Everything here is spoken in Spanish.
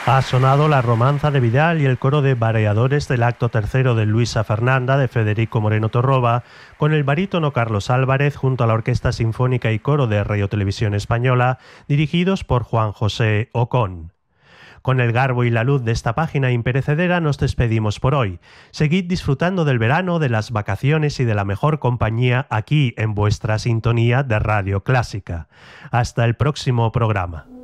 Ha sonado la romanza de Vidal y el coro de variadores del acto tercero de Luisa Fernanda de Federico Moreno Torroba, con el barítono Carlos Álvarez junto a la Orquesta Sinfónica y Coro de Radio Televisión Española, dirigidos por Juan José Ocón. Con el garbo y la luz de esta página imperecedera nos despedimos por hoy. Seguid disfrutando del verano, de las vacaciones y de la mejor compañía aquí en vuestra sintonía de Radio Clásica. Hasta el próximo programa.